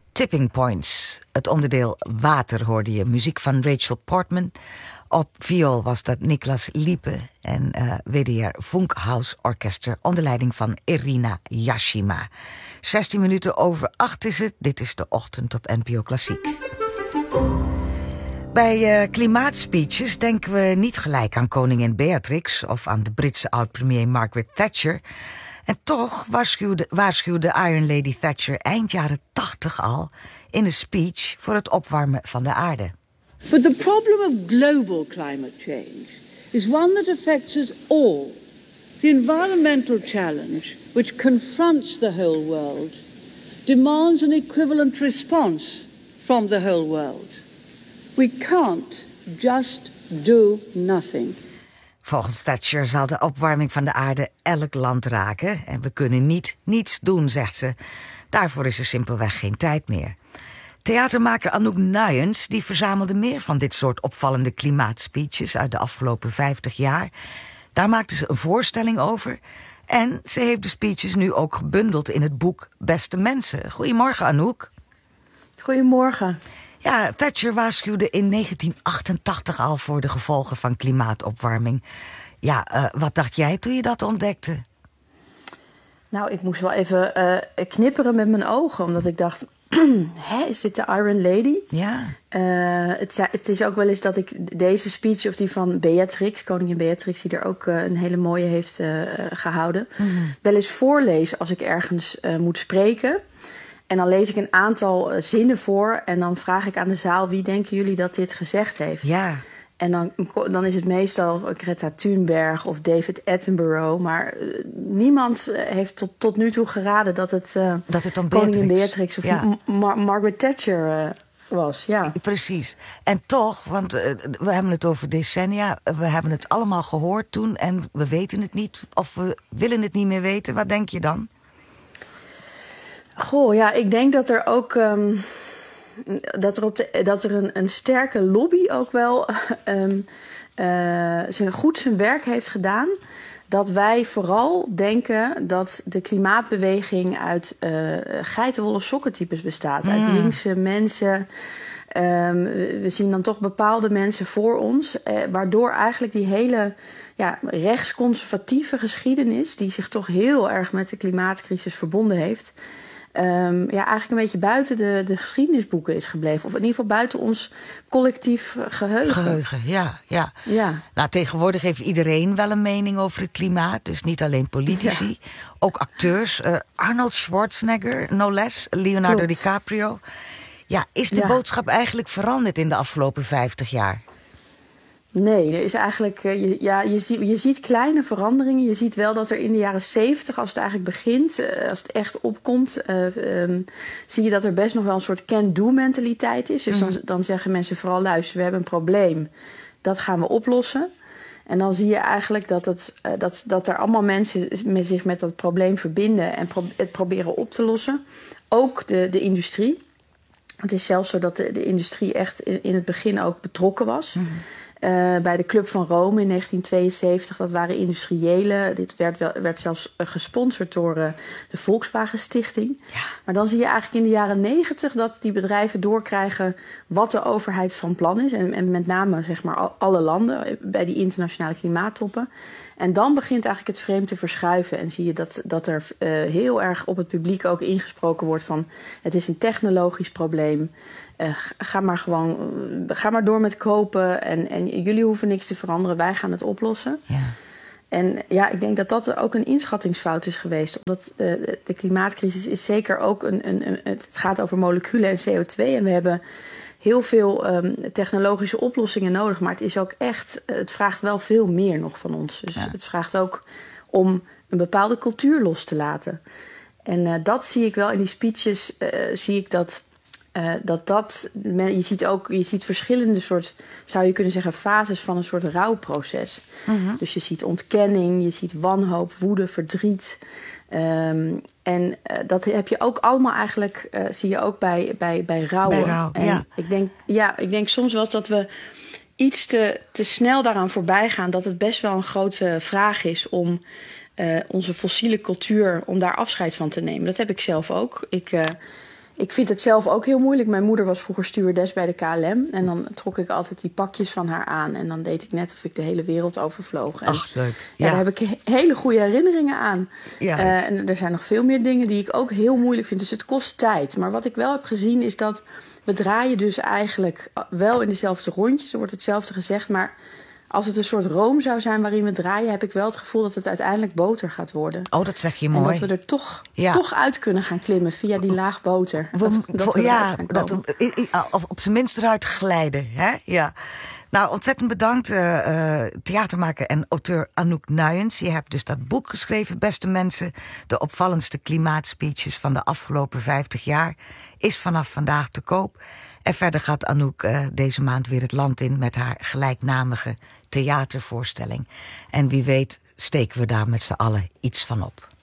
Tipping Points. Het onderdeel Water hoorde je. Muziek van Rachel Portman. Op viool was dat Niklas Liepe en WDR Funkhaus Orchester onder leiding van Irina Yashima. 16 minuten over 8 is het. Dit is de ochtend op NPO Klassiek. Bij klimaatspeeches denken we niet gelijk aan koningin Beatrix of aan de Britse oud-premier Margaret Thatcher. En toch waarschuwde Iron Lady Thatcher eind jaren 80 al in een speech voor het opwarmen van de aarde. But the problem of global climate change is one that affects us all. The environmental challenge, which confronts the whole world, demands an equivalent response from the whole world. We can't just do nothing. Volgens Thatcher zal de opwarming van de aarde elk land raken en we kunnen niets doen, zegt ze. Daarvoor is er simpelweg geen tijd meer. Theatermaker Anouk Nuyens die verzamelde meer van dit soort opvallende klimaatspeeches uit de afgelopen 50 jaar. Daar maakte ze een voorstelling over. En ze heeft de speeches nu ook gebundeld in het boek Beste Mensen. Goedemorgen, Anouk. Goedemorgen. Ja, Thatcher waarschuwde in 1988 al voor de gevolgen van klimaatopwarming. Ja, wat dacht jij toen je dat ontdekte? Nou, ik moest wel even knipperen met mijn ogen, omdat ik dacht, is dit de Iron Lady? Ja. Het is ook wel eens dat ik deze speech, of die van Beatrix, koningin Beatrix, die er ook een hele mooie heeft gehouden, wel eens voorlees als ik ergens moet spreken. En dan lees ik een aantal zinnen voor en dan vraag ik aan de zaal, wie denken jullie dat dit gezegd heeft? Ja. En dan is het meestal Greta Thunberg of David Attenborough. Maar niemand heeft tot nu toe geraden dat het om koningin Beatrix of Margaret Thatcher was. Ja. Precies. En toch, want we hebben het over decennia. We hebben het allemaal gehoord toen en we weten het niet. Of we willen het niet meer weten. Wat denk je dan? Goh, ja, ik denk dat er ook... dat er een sterke lobby ook wel zijn werk heeft gedaan. Dat wij vooral denken dat de klimaatbeweging uit geitenwolle sokkentypes bestaat. Uit linkse mensen. We zien dan toch bepaalde mensen voor ons. Waardoor eigenlijk die hele rechtsconservatieve geschiedenis, die zich toch heel erg met de klimaatcrisis verbonden heeft, eigenlijk een beetje buiten de geschiedenisboeken is gebleven. Of in ieder geval buiten ons collectief geheugen. Ja. Nou, tegenwoordig heeft iedereen wel een mening over het klimaat. Dus niet alleen politici, ook acteurs. Arnold Schwarzenegger, no less. Leonardo DiCaprio. Ja, is de boodschap eigenlijk veranderd in de afgelopen 50 jaar? Nee, er is eigenlijk, je ziet kleine veranderingen. Je ziet wel dat er in de jaren 70, als het eigenlijk begint, als het echt opkomt, zie je dat er best nog wel een soort can-do mentaliteit is. Dus dan zeggen mensen vooral, luister, we hebben een probleem. Dat gaan we oplossen. En dan zie je eigenlijk dat er allemaal mensen zich met dat probleem verbinden en het proberen op te lossen. Ook de industrie. Het is zelfs zo dat de industrie echt in het begin ook betrokken was. Bij de Club van Rome in 1972, dat waren industriëlen. Dit werd zelfs gesponsord door de Volkswagen Stichting. Ja. Maar dan zie je eigenlijk in de jaren 90 dat die bedrijven doorkrijgen wat de overheid van plan is. En met name zeg maar alle landen bij die internationale klimaattoppen. En dan begint eigenlijk het frame te verschuiven. En zie je dat er heel erg op het publiek ook ingesproken wordt van, het is een technologisch probleem. Ga maar door met kopen en jullie hoeven niks te veranderen. Wij gaan het oplossen. Ja. En ja, ik denk dat ook een inschattingsfout is geweest. Omdat de klimaatcrisis is zeker ook het gaat over moleculen en CO2. En we hebben heel veel technologische oplossingen nodig. Maar het is ook echt, het vraagt wel veel meer nog van ons. Dus het vraagt ook om een bepaalde cultuur los te laten. En dat zie ik wel in die speeches. Zie ik je ziet verschillende soort, zou je kunnen zeggen, fases van een soort rouwproces. Dus je ziet ontkenning, je ziet wanhoop, woede, verdriet. En dat heb je ook allemaal eigenlijk, zie je ook bij rouwen. Bij rouw, en ik denk soms wel dat we iets te snel daaraan voorbij gaan, dat het best wel een grote vraag is om onze fossiele cultuur, om daar afscheid van te nemen. Dat heb ik zelf ook. Ik vind het zelf ook heel moeilijk. Mijn moeder was vroeger stewardess bij de KLM. En dan trok ik altijd die pakjes van haar aan. En dan deed ik net of ik de hele wereld overvloog. Ach, leuk. Ja, daar heb ik hele goede herinneringen aan. Ja. En er zijn nog veel meer dingen die ik ook heel moeilijk vind. Dus het kost tijd. Maar wat ik wel heb gezien is dat we draaien dus eigenlijk wel in dezelfde rondjes. Er wordt hetzelfde gezegd, maar als het een soort room zou zijn waarin we draaien, heb ik wel het gevoel dat het uiteindelijk boter gaat worden. Oh, dat zeg je mooi. En dat we er toch uit kunnen gaan klimmen via die laag boter. Of op zijn minst eruit glijden. Hè? Ja. Nou, ontzettend bedankt, theatermaker en auteur Anouk Nuyens. Je hebt dus dat boek geschreven, beste mensen. De opvallendste klimaatspeeches van de afgelopen 50 jaar. Is vanaf vandaag te koop. En verder gaat Anouk deze maand weer het land in met haar gelijknamige theatervoorstelling. En wie weet steken we daar met z'n allen iets van op.